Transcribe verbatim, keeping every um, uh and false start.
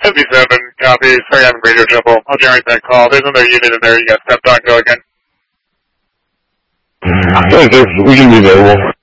fifty-seven, copy. Sorry, having radio trouble. I'll generate that call. There's another unit in there. You got stepped on. Go again. We can be available.